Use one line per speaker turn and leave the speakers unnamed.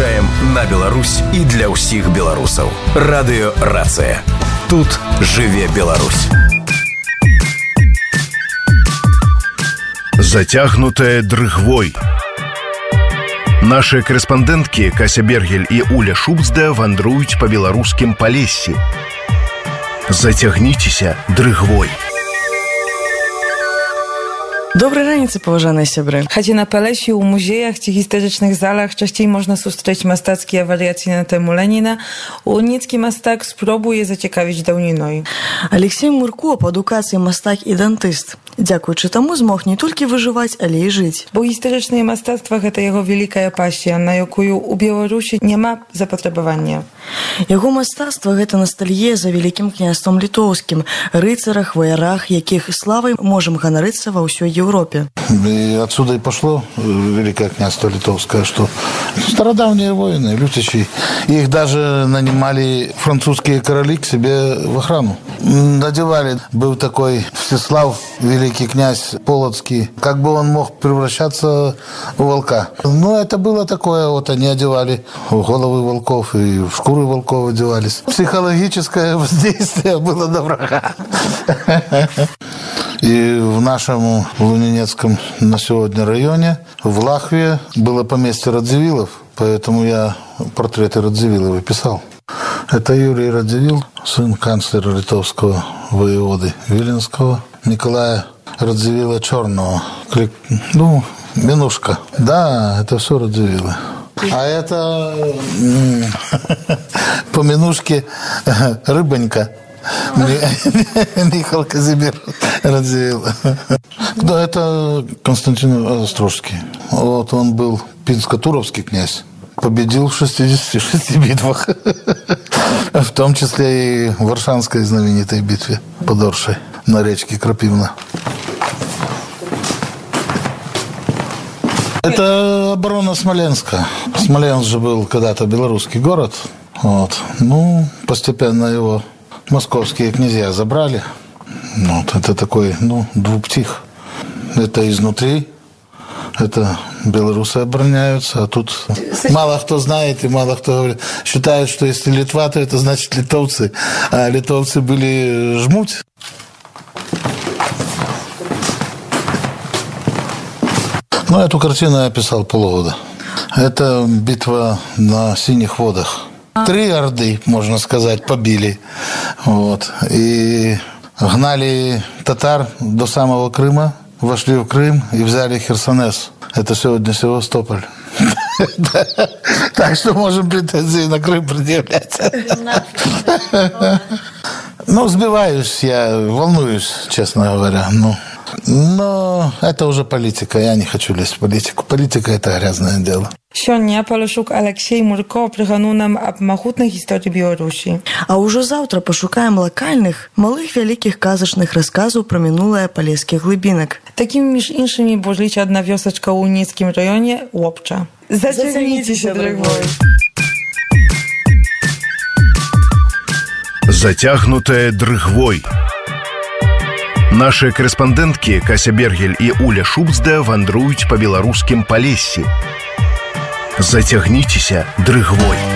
выязджаем на Беларусь і для ўсіх беларусаў. Радыё Рацыя. Тут жыве Беларусь.
Зацягнутая дрыгвой. Наши корэспандэнткі Кася Бергель і Уля Шубцда вандруюць па беларускім палессі. Зацягніцеся дрыгвой.
Добрай раніцы, паважаныя сябры.
Хаця на Палесі, у музеях ці гістарычных залах часцей можна сустрэць мастацкія варыяцыі на тэму Леніна, уніцкі мастак спробуе зацікавіць даўніной.
Алексей Мурко па адукацыі мастак і дантыст. Дзякуючы таму змог не толькі выжываць, але і жыць.
Бо гістарычнае мастацтва – гэта яго вялікая пасія, на якую ў Беларусі няма запатрабавання.
Яго мастацтва – гэта ностальгія за вялікім княствам літоўскім, рыцарах, ваярах, якіх славай можам ганарыцца ва ўсёй Европе.
И отсюда и пошло Великое княжество Литовское, что стародавние воины, лютичи. Их даже нанимали французские короли к себе в охрану. Надевали. Был такой Всеслав, великий князь Полоцкий. Как бы он мог превращаться в волка. Но это было такое, вот они одевали в головы волков и в шкуры волков одевались. Психологическое воздействие было на врага. И в нашем Лунинецком на сегодня районе, в Лахве, было поместье Радзивиллов, поэтому я портреты Радзивиллова писал. Это Юрий Радзивилл, сын канцлера литовского воеводы Виленского, Николая Радзивилла Черного. Минушка. Да, это все Радзивиллы. А это по Минушке Рыбонька. Михаил Казимир Радзивилл. Да, это Константин Острожский. Вот он был пинско-туровский князь. Победил в 66 битвах. В том числе и в Варшанской знаменитой битве под Оршей на речке Крапивна. Это оборона Смоленска. Смоленск же был когда-то белорусский город. Вот. Постепенно его московские князья забрали. Вот. Это такой, двуптих. Это изнутри. Это белорусы обороняются. А тут мало кто знает и мало кто говорит. Считают, что если Литва, то это значит литовцы. А литовцы были жмуть. Эту картину я писал полгода. Это битва на Синих водах. 3 орды, можно сказать, побили. Вот. И гнали татар до самого Крыма, вошли в Крым и взяли Херсонес. Это сегодня Севастополь. Так что можем претензии на Крым предъявлять. Сбиваюсь я, волнуюсь, честно говоря. Но это уже политика. Я не хочу лезть в политику. Политика – это грязное дело.
Сёння палешук Алексей Мурко прыгануў нам аб магутнай гісторыі Беларусі.
А ўжо заўтра пашукаем лакальных, малых вялікіх казачных расказаў пра мінулае палескіх глыбінак.
Такім між іншымі божліць адна вёсачка ў Уніцкім раёне Лопча. Зацягніцеся, дрыгвой.
Зацягнутая дрыгвой. Наши корэспандэнткі Кася Бергель і Уля Шубцда вандруюць па беларускім палессі. Зацягніцеся дрыгвой.